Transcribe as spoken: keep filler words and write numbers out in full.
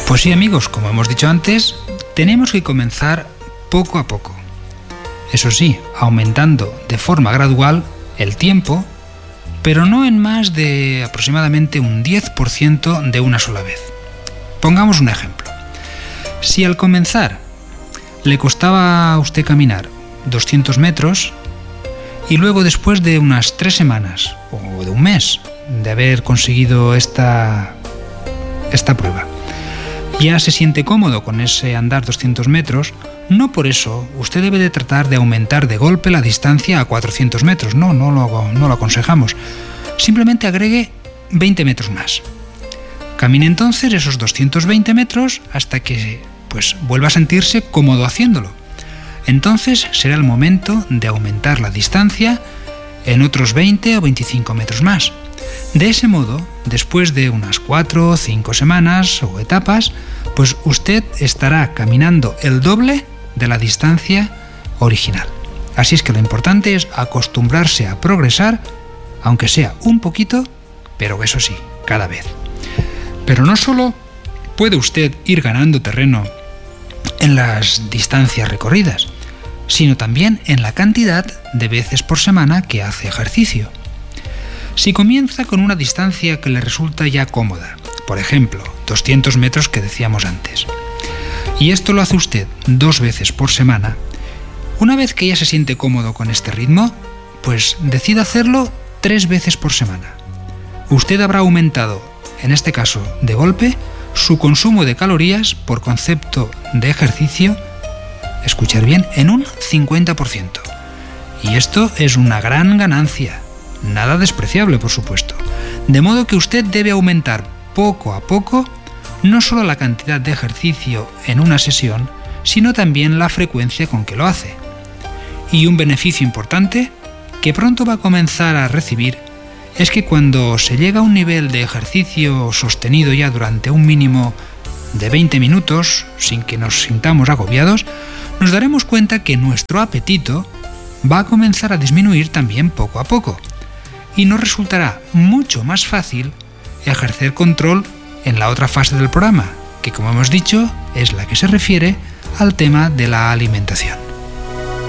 Pues sí, amigos, como hemos dicho antes, tenemos que comenzar poco a poco. Eso sí, aumentando de forma gradual el tiempo, pero no en más de aproximadamente un diez por ciento de una sola vez. Pongamos un ejemplo. Si al comenzar le costaba a usted caminar doscientos metros y luego después de unas tres semanas o de un mes de haber conseguido esta, esta prueba, ya se siente cómodo con ese andar doscientos metros, no por eso usted debe de tratar de aumentar de golpe la distancia a cuatrocientos metros. No, no lo, no lo aconsejamos. Simplemente agregue veinte metros más. Camine entonces esos doscientos veinte metros hasta que pues, vuelva a sentirse cómodo haciéndolo. Entonces será el momento de aumentar la distancia en otros veinte o veinticinco metros más. De ese modo, después de unas cuatro o cinco semanas o etapas, pues usted estará caminando el doble de la distancia original. Así es que lo importante es acostumbrarse a progresar, aunque sea un poquito, pero eso sí, cada vez. Pero no solo puede usted ir ganando terreno en las distancias recorridas, sino también en la cantidad de veces por semana que hace ejercicio. Si comienza con una distancia que le resulta ya cómoda, por ejemplo, doscientos metros que decíamos antes, y esto lo hace usted dos veces por semana, una vez que ya se siente cómodo con este ritmo, pues decida hacerlo tres veces por semana. Usted habrá aumentado, en este caso de golpe, su consumo de calorías por concepto de ejercicio, escuchar bien, en un cincuenta por ciento. Y esto es una gran ganancia. Nada despreciable, por supuesto. De modo que usted debe aumentar poco a poco no solo la cantidad de ejercicio en una sesión, sino también la frecuencia con que lo hace. Y un beneficio importante que pronto va a comenzar a recibir es que cuando se llega a un nivel de ejercicio sostenido ya durante un mínimo de veinte minutos, sin que nos sintamos agobiados, nos daremos cuenta que nuestro apetito va a comenzar a disminuir también poco a poco. Y nos resultará mucho más fácil ejercer control en la otra fase del programa, que como hemos dicho es la que se refiere al tema de la alimentación.